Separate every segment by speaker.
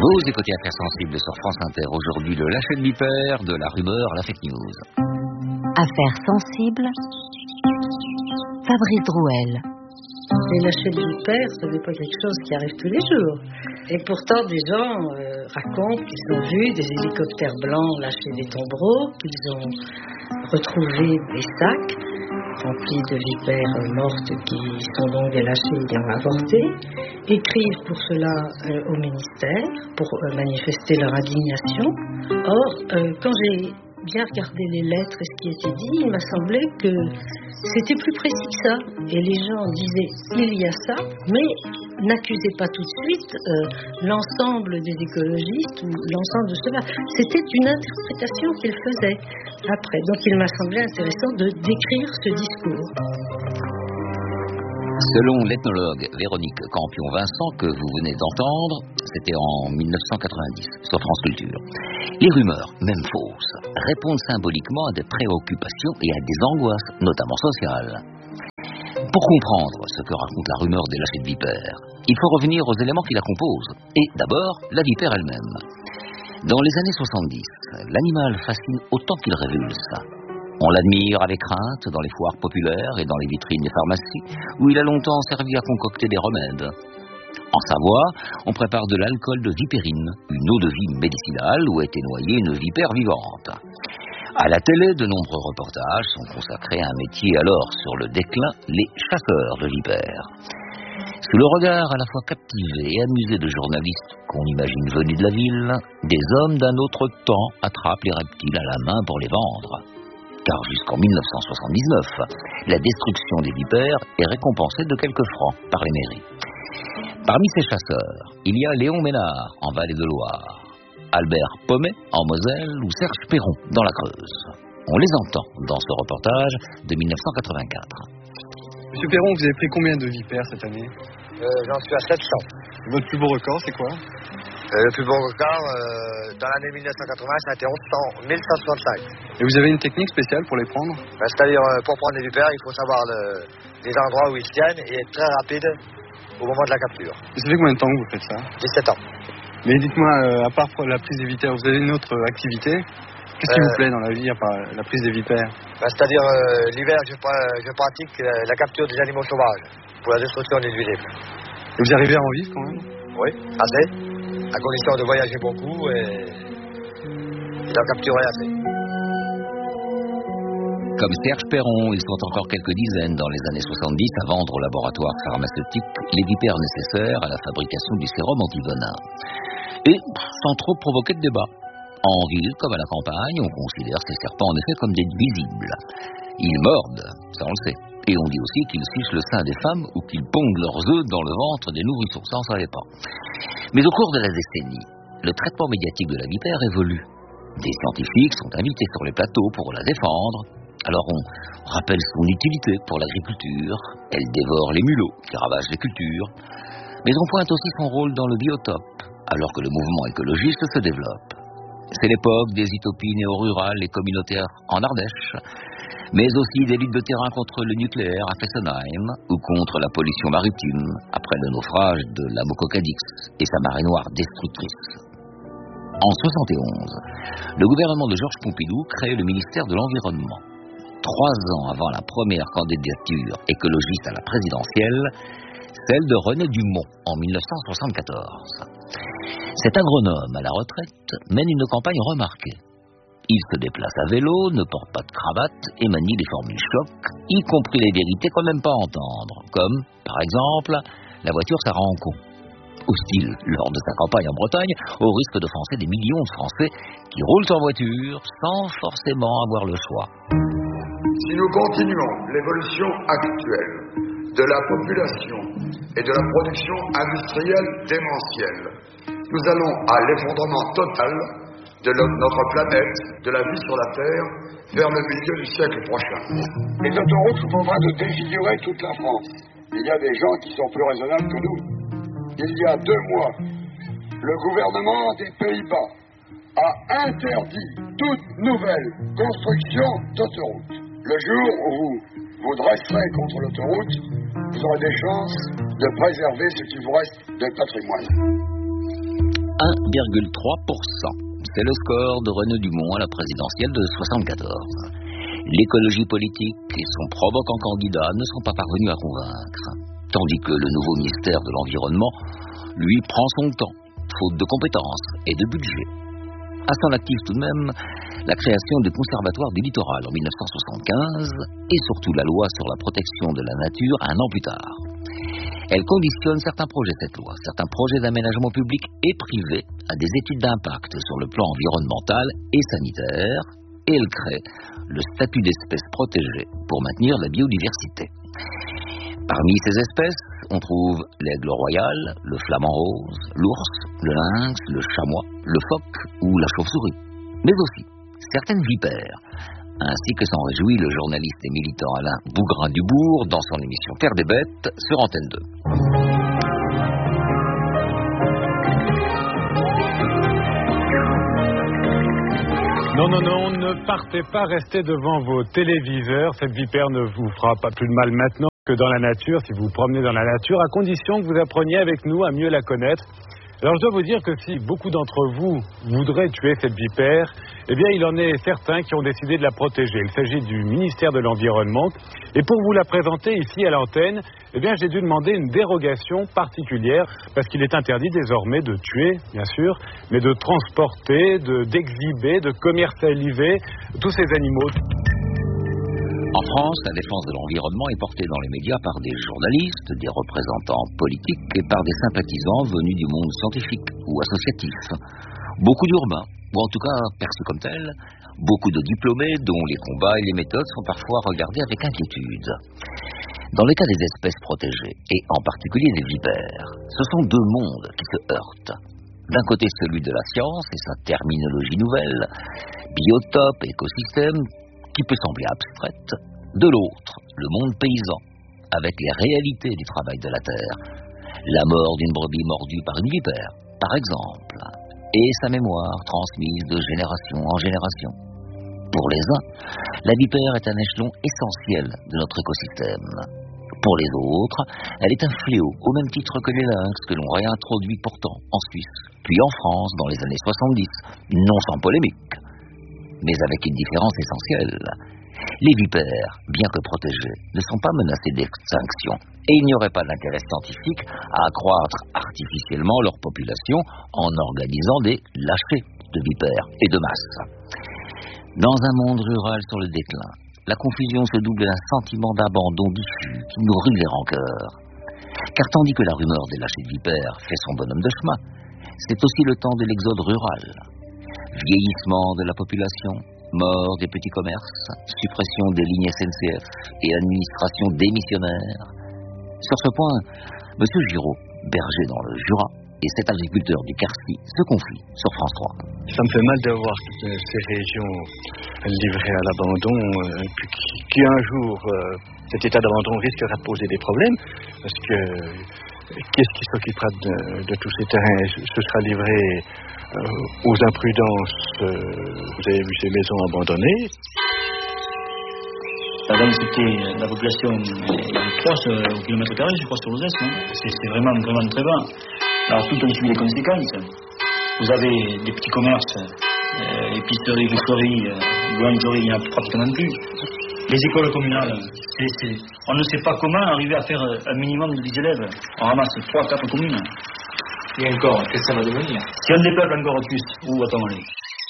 Speaker 1: Vous écoutez Affaires sensibles sur France Inter. Aujourd'hui, le lâcher de vipère, de la rumeur à la fake news.
Speaker 2: Affaires sensibles, Fabrice Drouel.
Speaker 3: Les lâchers de vipères, ce n'est pas quelque chose qui arrive tous les jours. Et pourtant, des gens racontent qu'ils ont vu des hélicoptères blancs lâcher des tombereaux, qu'ils ont retrouvé des sacs remplis de vipères mortes qui sont donc des lâchers ayant avorté, écrivent pour cela au ministère pour manifester leur indignation. Or, quand j'ai bien regardé les lettres et ce qui était dit, il m'a semblé que c'était plus précis que ça. Et les gens disaient il y a ça, mais n'accusaient pas tout de suite l'ensemble des écologistes ou l'ensemble de ceux-là. C'était une interprétation qu'ils faisaient après. Donc il m'a semblé intéressant de décrire ce discours.
Speaker 1: Selon l'ethnologue Véronique Campion-Vincent, que vous venez d'entendre, c'était en 1990, sur France Culture. Les rumeurs, même fausses, répondent symboliquement à des préoccupations et à des angoisses, notamment sociales. Pour comprendre ce que raconte la rumeur des lâchers de vipères, il faut revenir aux éléments qui la composent. Et d'abord, la vipère elle-même. Dans les années 70, l'animal fascine autant qu'il révulse. On l'admire avec crainte dans les foires populaires et dans les vitrines des pharmacies, où il a longtemps servi à concocter des remèdes. En Savoie, on prépare de l'alcool de vipérine, une eau de vie médicinale où était noyée une vipère vivante. À la télé, de nombreux reportages sont consacrés à un métier alors sur le déclin, les chasseurs de vipères. Sous le regard à la fois captivé et amusé de journalistes qu'on imagine venus de la ville, des hommes d'un autre temps attrapent les reptiles à la main pour les vendre. Car jusqu'en 1979, la destruction des vipères est récompensée de quelques francs par les mairies. Parmi ces chasseurs, il y a Léon Ménard en Vallée de Loire, Albert Pommet en Moselle ou Serge Perron dans la Creuse. On les entend dans ce reportage de 1984.
Speaker 4: Monsieur Perron, vous avez pris combien de vipères cette année?
Speaker 5: J'en suis à 700.
Speaker 4: Votre plus beau record, c'est quoi?
Speaker 5: Le plus beau record, dans l'année 1980, ça a été 1165.
Speaker 4: Et vous avez une technique spéciale pour les prendre?
Speaker 5: C'est-à-dire, pour prendre les vipères, il faut savoir les endroits où ils se tiennent et être très rapide au moment de la capture.
Speaker 4: Et ça fait combien de temps que vous faites ça?
Speaker 5: 17 ans.
Speaker 4: Mais dites-moi, à part la prise des vipères, vous avez une autre activité? Qu'est-ce qui vous plaît dans la vie à part la prise des vipères?
Speaker 5: C'est-à-dire, l'hiver, je pratique la capture des animaux sauvages pour la destruction des nuisibles.
Speaker 4: Et vous arrivez à en vivre quand même?
Speaker 5: Oui, assez. À condition de voyager beaucoup et d'en capturer assez.
Speaker 1: Comme Serge Perron, ils sont encore quelques dizaines dans les années 70 à vendre aux laboratoires pharmaceutiques les vipères nécessaires à la fabrication du sérum antivenin. Et sans trop provoquer de débat. En ville comme à la campagne, on considère ces serpents en effet comme des nuisibles. Ils mordent, ça on le sait. Et on dit aussi qu'ils fichent le sein des femmes ou qu'ils pondent leurs œufs dans le ventre des nourrissons. Ça on ne savait pas. Mais au cours de la décennie, le traitement médiatique de la vipère évolue. Des scientifiques sont invités sur les plateaux pour la défendre. Alors on rappelle son utilité pour l'agriculture. Elle dévore les mulots qui ravagent les cultures. Mais on pointe aussi son rôle dans le biotope, alors que le mouvement écologiste se développe. C'est l'époque des utopies néo-rurales et communautaires en Ardèche, mais aussi des luttes de terrain contre le nucléaire à Fessenheim ou contre la pollution maritime après le naufrage de la Mococadix et sa marée noire destructrice. En 1971, le gouvernement de Georges Pompidou crée le ministère de l'Environnement. 3 ans avant la première candidature écologiste à la présidentielle, celle de René Dumont en 1974. Cet agronome à la retraite mène une campagne remarquée. Il se déplace à vélo, ne porte pas de cravate et manie des formules choc, y compris les vérités qu'on n'aime pas entendre, comme, par exemple, la voiture ça rend con. Hostile lors de sa campagne en Bretagne, au risque d'offenser des millions de Français qui roulent en voiture sans forcément avoir le choix.
Speaker 6: Si nous continuons l'évolution actuelle de la population et de la production industrielle démentielle, nous allons à l'effondrement total de notre planète, de la vie sur la Terre, vers le milieu du siècle prochain.
Speaker 7: Les autoroutes sont en train de défigurer toute la France. Il y a des gens qui sont plus raisonnables que nous. Il y a 2 mois, le gouvernement des Pays-Bas a interdit toute nouvelle construction d'autoroute. Le jour où vous vous dresserez contre l'autoroute, vous aurez des chances de préserver ce qui vous reste de patrimoine.
Speaker 1: 1,3%. C'est le score de René Dumont à la présidentielle de 1974. L'écologie politique et son provoquant candidat ne sont pas parvenus à convaincre. Tandis que le nouveau ministère de l'Environnement, lui, prend son temps, faute de compétences et de budget. À son actif tout de même, la création du Conservatoire du Littoral en 1975 et surtout la loi sur la protection de la nature un an plus tard. Elle conditionne certains projets, cette loi, certains projets d'aménagement public et privé à des études d'impact sur le plan environnemental et sanitaire, et elle crée le statut d'espèce protégée pour maintenir la biodiversité. Parmi ces espèces, on trouve l'aigle royal, le flamant rose, l'ours, le lynx, le chamois, le phoque ou la chauve-souris, mais aussi certaines vipères, ainsi que s'en réjouit le journaliste et militant Alain Bougrain-Dubourg dans son émission Terre des Bêtes sur Antenne 2.
Speaker 8: Non, ne partez pas, restez devant vos téléviseurs. Cette vipère ne vous fera pas plus de mal maintenant que dans la nature, si vous vous promenez dans la nature, à condition que vous appreniez avec nous à mieux la connaître. Alors je dois vous dire que si beaucoup d'entre vous voudraient tuer cette vipère, eh bien il en est certains qui ont décidé de la protéger. Il s'agit du ministère de l'Environnement. Et pour vous la présenter ici à l'antenne, eh bien j'ai dû demander une dérogation particulière, parce qu'il est interdit désormais de tuer, bien sûr, mais de transporter, d'exhiber, de commercialiser tous ces animaux.
Speaker 1: En France, la défense de l'environnement est portée dans les médias par des journalistes, des représentants politiques et par des sympathisants venus du monde scientifique ou associatif. Beaucoup d'urbains, ou en tout cas perçus comme tels, beaucoup de diplômés dont les combats et les méthodes sont parfois regardés avec inquiétude. Dans le cas des espèces protégées, et en particulier des vipères, ce sont deux mondes qui se heurtent. D'un côté celui de la science et sa terminologie nouvelle, biotope, écosystème, qui peut sembler abstraite, de l'autre, le monde paysan, avec les réalités du travail de la terre, la mort d'une brebis mordue par une vipère, par exemple, et sa mémoire transmise de génération en génération. Pour les uns, la vipère est un échelon essentiel de notre écosystème. Pour les autres, elle est un fléau, au même titre que les lynx que l'on réintroduit pourtant en Suisse, puis en France dans les années 70, non sans polémique. Mais avec une différence essentielle. Les vipères, bien que protégées, ne sont pas menacées d'extinction. Et il n'y aurait pas d'intérêt scientifique à accroître artificiellement leur population en organisant des lâchers de vipères et de masse. Dans un monde rural sur le déclin, la confusion se double d'un sentiment d'abandon diffus qui nourrit les rancœurs. Car tandis que la rumeur des lâchers de vipères fait son bonhomme de chemin, c'est aussi le temps de l'exode rural. Vieillissement de la population, mort des petits commerces, suppression des lignes SNCF et administration démissionnaire. Sur ce point, M. Giraud, berger dans le Jura, et cet agriculteur du Quercy se confie sur France 3.
Speaker 4: Ça me fait mal de voir toutes ces régions livrées à l'abandon, qui un jour, cet état d'abandon risquera de poser des problèmes, parce que qu'est-ce qui s'occupera de tous ces terrains? Ce sera livré aux imprudences. Vous avez vu ces maisons abandonnées.
Speaker 9: La densité de la population est 3 au kilomètre carré, je crois, sur l'Ouzès. C'est vraiment très bas. Alors tout en suit les conséquences. Vous avez des petits commerces, épiceries, fruiteries, boulangeries, il n'y en a pratiquement plus. Les écoles communales, on ne sait pas comment arriver à faire un minimum de 10 élèves. On ramasse 3-4 communes.
Speaker 10: Et encore, qu'est-ce que ça va devenir?
Speaker 9: Si on dépeuple encore plus, où va-t-on aller?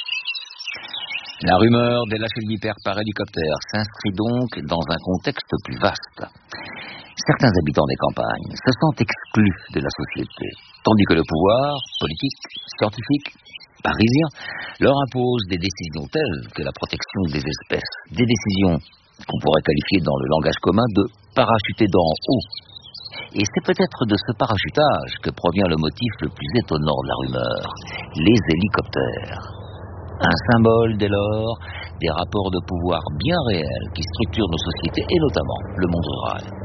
Speaker 1: La rumeur des lâchers de vipères par hélicoptère s'inscrit donc dans un contexte plus vaste. Certains habitants des campagnes se sentent exclus de la société, tandis que le pouvoir, politique, scientifique, parisien, leur impose des décisions telles que la protection des espèces, des décisions qu'on pourrait qualifier dans le langage commun de parachuter d'en haut. Et c'est peut-être de ce parachutage que provient le motif le plus étonnant de la rumeur, les hélicoptères. Un symbole, dès lors, des rapports de pouvoir bien réels qui structurent nos sociétés et notamment le monde rural.